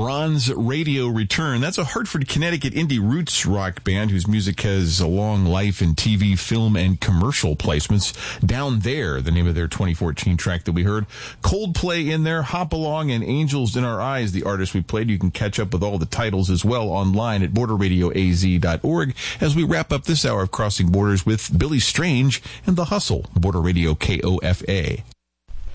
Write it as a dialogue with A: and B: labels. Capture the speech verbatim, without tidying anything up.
A: Bronze Radio return. That's a Hartford, Connecticut indie roots rock band whose music has a long life in T V, film, and commercial placements. Down There, the name of their twenty fourteen track that we heard. Coldplay in there, Hop Along, and Angels in Our Eyes, the artists we played. You can catch up with all the titles as well online at border radio a z dot org as we wrap up this hour of Crossing Borders with Billy Strange and The Hustle. Border Radio K O F A.